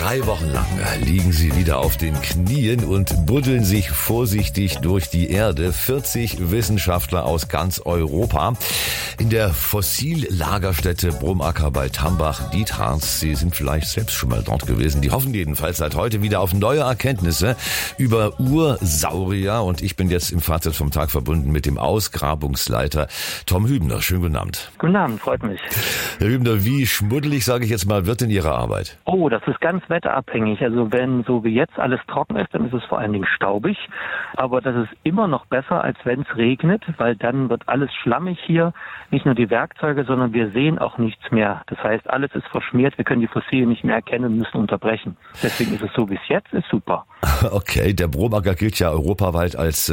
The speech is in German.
3 Wochen lang liegen sie wieder auf den Knien und buddeln sich vorsichtig durch die Erde. 40 Wissenschaftler aus ganz Europa in der Fossillagerstätte Brumacker bei Tambach-Dietharz. Sie sind vielleicht selbst schon mal dort gewesen. Die hoffen jedenfalls seit heute wieder auf neue Erkenntnisse über Ursaurier. Und ich bin jetzt im Fazit vom Tag verbunden mit dem Ausgrabungsleiter Tom Hübner. Schönen guten Abend. Guten Abend, freut mich. Herr Hübner, wie schmuddelig, sage ich jetzt mal, wird denn Ihre Arbeit? Oh, das ist ganz wetterabhängig. Also wenn so wie jetzt alles trocken ist, dann ist es vor allen Dingen staubig. Aber das ist immer noch besser, als wenn es regnet, weil dann wird alles schlammig hier. Nicht nur die Werkzeuge, sondern wir sehen auch nichts mehr. Das heißt, alles ist verschmiert, wir können die Fossilien nicht mehr erkennen und müssen unterbrechen. Deswegen ist es so, wie es jetzt ist, super. Okay, der Brumacker gilt ja europaweit als